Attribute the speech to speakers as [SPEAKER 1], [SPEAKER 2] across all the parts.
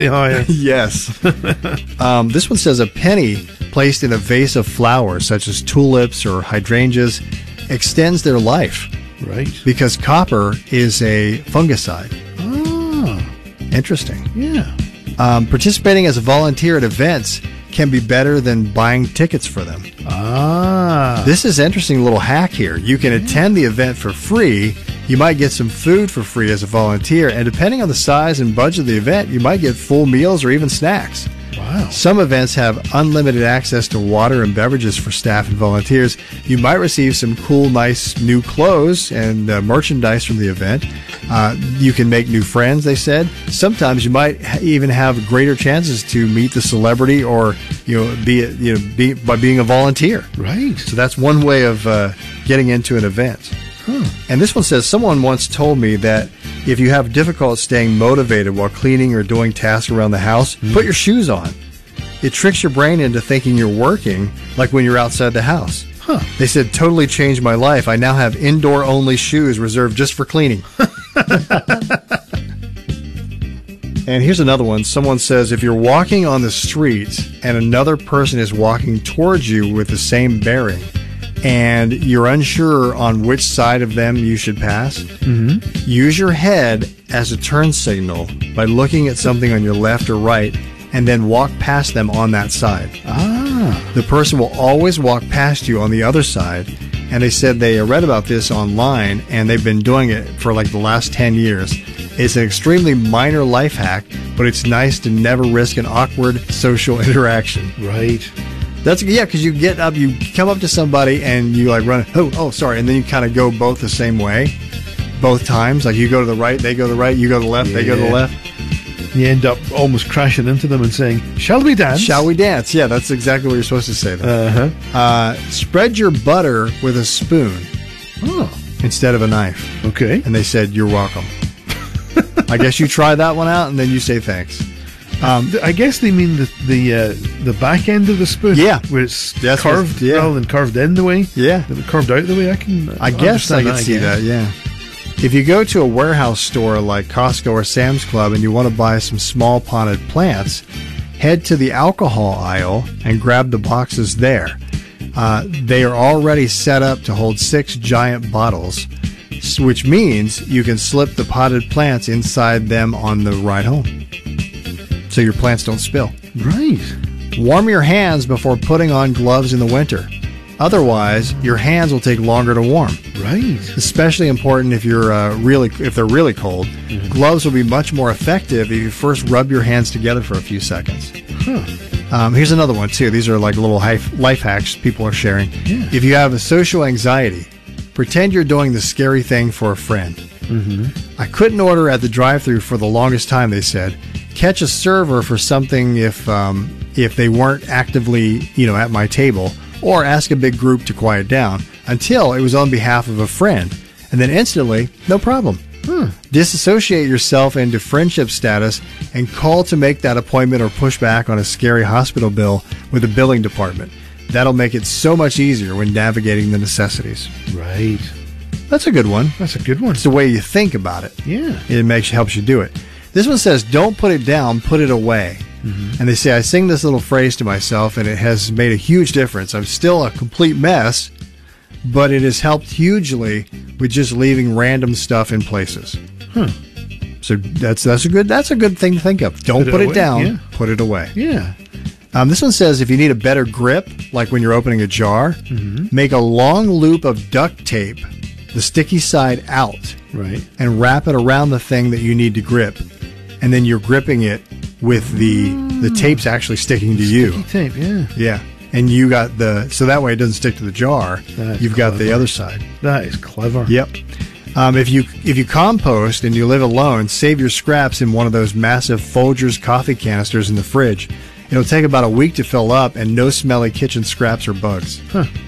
[SPEAKER 1] Oh, yeah.
[SPEAKER 2] Yes. This one says a penny placed in a vase of flowers, such as tulips or hydrangeas, extends their life.
[SPEAKER 1] Right.
[SPEAKER 2] Because copper is a fungicide.
[SPEAKER 1] Oh.
[SPEAKER 2] Interesting.
[SPEAKER 1] Yeah.
[SPEAKER 2] Participating as a volunteer at events can be better than buying tickets for them.
[SPEAKER 1] Ah.
[SPEAKER 2] This is an interesting little hack here. You can attend the event for free. You might get some food for free as a volunteer, and depending on the size and budget of the event, you might get full meals or even snacks.
[SPEAKER 1] Wow.
[SPEAKER 2] Some events have unlimited access to water and beverages for staff and volunteers. You might receive some cool, nice new clothes and merchandise from the event. You can make new friends, they said. Sometimes you might even have greater chances to meet the celebrity or be by being a volunteer.
[SPEAKER 1] Right.
[SPEAKER 2] So that's one way of getting into an event.
[SPEAKER 1] Huh.
[SPEAKER 2] And this one says, someone once told me that if you have difficulty staying motivated while cleaning or doing tasks around the house, put your shoes on. It tricks your brain into thinking you're working like when you're outside the house.
[SPEAKER 1] Huh.
[SPEAKER 2] They said, totally changed my life. I now have indoor-only shoes reserved just for cleaning. And here's another one. Someone says, if you're walking on the street and another person is walking towards you with the same bearing, and you're unsure on which side of them you should pass, use your head as a turn signal by looking at something on your left or right, and then walk past them on that side.
[SPEAKER 1] Ah.
[SPEAKER 2] The person will always walk past you on the other side, and they said they read about this online, and they've been doing it for like the last 10 years. It's an extremely minor life hack, but it's nice to never risk an awkward social interaction.
[SPEAKER 1] Right.
[SPEAKER 2] That's because you get up, you come up to somebody and you like run, sorry, and then you kind of go both the same way, both times. Like you go to the right, they go to the right, you go to the left, they go to the left.
[SPEAKER 1] You end up almost crashing into them and saying, "Shall we dance?"
[SPEAKER 2] Shall we dance? Yeah, that's exactly what you're supposed to say then. Spread your butter with a spoon instead of a knife.
[SPEAKER 1] Okay.
[SPEAKER 2] And they said, you're welcome. I guess you try that one out and then you say thanks.
[SPEAKER 1] I guess they mean the back end of the spoon.
[SPEAKER 2] Yeah.
[SPEAKER 1] Where it's
[SPEAKER 2] That's
[SPEAKER 1] curved
[SPEAKER 2] what-
[SPEAKER 1] rather than curved in the way.
[SPEAKER 2] Yeah.
[SPEAKER 1] Curved out the way.
[SPEAKER 2] I guess I can see that, yeah. If you go to a warehouse store like Costco or Sam's Club and you want to buy some small potted plants, head to the alcohol aisle and grab the boxes there. They are already set up to hold 6 giant bottles, which means you can slip the potted plants inside them on the ride home, so your plants don't spill.
[SPEAKER 1] Right.
[SPEAKER 2] Warm your hands before putting on gloves in the winter. Otherwise, your hands will take longer to warm.
[SPEAKER 1] Right.
[SPEAKER 2] Especially important if you're if they're really cold. Gloves will be much more effective if you first rub your hands together for a few seconds.
[SPEAKER 1] Huh.
[SPEAKER 2] Here's another one too. These are like little life hacks people are sharing.
[SPEAKER 1] Yeah.
[SPEAKER 2] If you have a social anxiety, pretend you're doing the scary thing for a friend. I couldn't order at the drive-thru for the longest time, they said. Catch a server for something if they weren't actively, at my table, or ask a big group to quiet down until it was on behalf of a friend, and then instantly, no problem. Disassociate yourself into friendship status and call to make that appointment or push back on a scary hospital bill with the billing department. That'll make it so much easier when navigating the necessities.
[SPEAKER 1] Right.
[SPEAKER 2] That's a good one.
[SPEAKER 1] That's a good one.
[SPEAKER 2] It's the way you think about it.
[SPEAKER 1] Yeah.
[SPEAKER 2] It helps you do it. This one says, don't put it down, put it away. And they say, I sing this little phrase to myself, and it has made a huge difference. I'm still a complete mess, but it has helped hugely with just leaving random stuff in places. So that's a good thing to think of. Don't put it down, put it away.
[SPEAKER 1] Yeah.
[SPEAKER 2] This one says, if you need a better grip, like when you're opening a jar, make a long loop of duct tape, the sticky side out,
[SPEAKER 1] Right.
[SPEAKER 2] and wrap it around the thing that you need to grip. And then you're gripping it with the tape's actually sticking to you.
[SPEAKER 1] Sticky tape, yeah.
[SPEAKER 2] Yeah. And you got so that way it doesn't stick to the jar. You've got the other side.
[SPEAKER 1] That is clever.
[SPEAKER 2] Yep. If you compost and you live alone, save your scraps in one of those massive Folgers coffee canisters in the fridge. It'll take about a week to fill up, and no smelly kitchen scraps or bugs.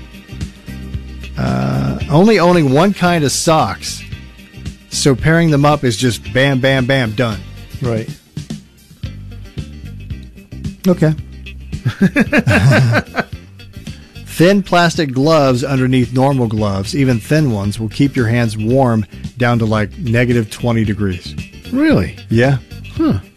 [SPEAKER 2] Only owning one kind of socks, so pairing them up is just bam, bam, bam, done.
[SPEAKER 1] Right.
[SPEAKER 2] Okay. Thin plastic gloves underneath normal gloves, even thin ones, will keep your hands warm down to like -20 degrees.
[SPEAKER 1] Really?
[SPEAKER 2] Yeah.
[SPEAKER 1] Huh.